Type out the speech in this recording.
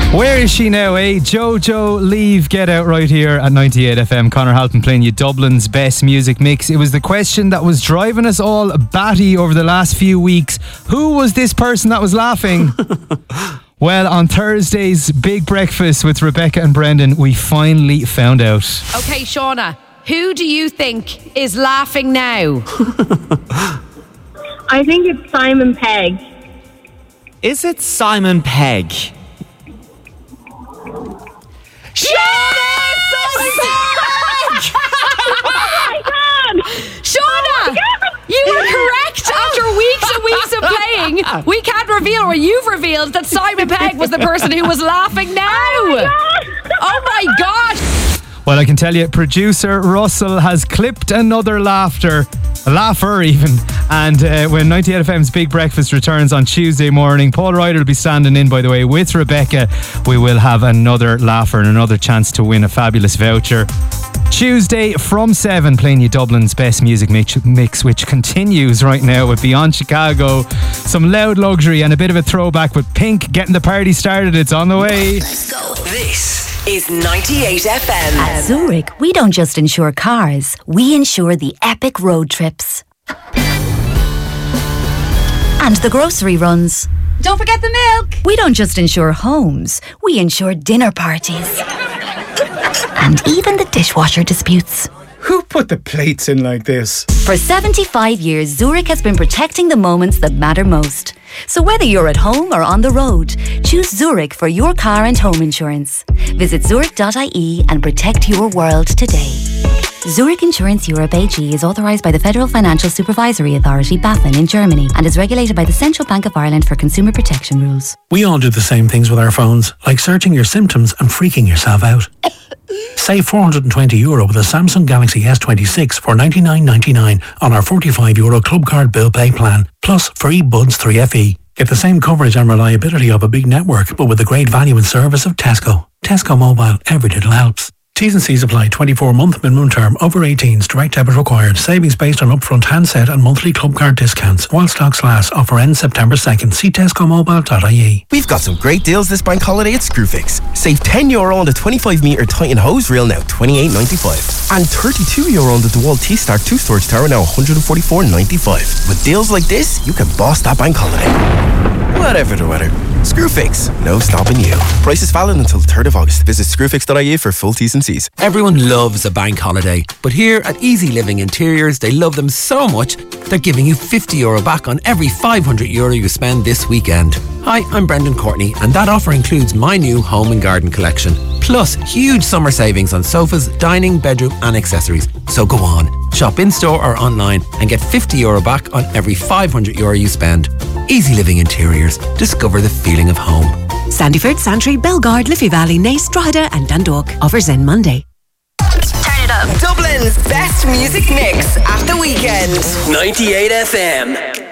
Where is she now, eh? Jojo, leave, get out right here at 98 FM. Conor Halpin playing you Dublin's best music mix. It was the question that was driving us all batty over the last few weeks. Who was this person that was laughing? Well, on Thursday's Big Breakfast with Rebecca and Brendan, we finally found out. Okay, Shauna, who do you think is laughing now? I think it's Simon Pegg. Is it Simon Pegg? Shauna, you were correct after weeks and weeks of playing. We can't reveal, or you've revealed, that Simon Pegg was the person who was laughing now. Oh my God. Well, I can tell you, producer Russell has clipped another laugher even. And when 98 FM's Big Breakfast returns on Tuesday morning, Paul Ryder will be standing in, by the way, with Rebecca. We will have another laugher and another chance to win a fabulous voucher. Tuesday from 7, playing you Dublin's best music mix, which continues right now with Beyond Chicago, some Loud Luxury, and a bit of a throwback with Pink getting the party started. It's on the way. Let's go. This is 98 FM. At Zurich, we don't just insure cars, we insure the epic road trips. And the grocery runs. Don't forget the milk. We don't just insure homes, we insure dinner parties. And even the dishwasher disputes. Who put the plates in like this? For 75 years, Zurich has been protecting the moments that matter most. So whether you're at home or on the road, choose Zurich for your car and home insurance. Visit zurich.ie and protect your world today. Zurich Insurance Europe AG is authorised by the Federal Financial Supervisory Authority, BaFin, in Germany, and is regulated by the Central Bank of Ireland for consumer protection rules. We all do the same things with our phones, like searching your symptoms and freaking yourself out. Save €420 with a Samsung Galaxy S26 for $99.99 on our €45 Club Card Bill Pay plan, plus free Buds 3FE. Get the same coverage and reliability of a big network, but with the great value and service of Tesco. Tesco Mobile, every little helps. T's and C's apply. 24-month minimum term. Over 18s. Direct debit required. Savings based on upfront handset and monthly club card discounts. While stocks last. Offer ends September 2nd. See tescomobile.ie. We've got some great deals this bank holiday at Screwfix. Save €10 on the 25-metre Titan hose reel, now $28.95. And €32 on the DeWalt T-Star 2 storage tower, now $144.95. With deals like this, you can boss that bank holiday. Whatever the weather. Screwfix, no stopping you. Prices valid until the 3rd of August. Visit screwfix.ie for full T's and C's. Everyone loves a bank holiday, but here at Easy Living Interiors, they love them so much, they're giving you €50 back on every €500 you spend this weekend. Hi, I'm Brendan Courtney, and that offer includes my new home and garden collection, plus huge summer savings on sofas, dining, bedroom and accessories. So go on, shop in-store or online and get €50 back on every €500 you spend. Easy Living Interiors. Discover the feeling of home. Sandyford, Santry, Belgard, Liffey Valley, Naas, Drogheda and Dundalk. Offers end Monday. Turn it up. Dublin's best music mix at the weekend. 98 FM.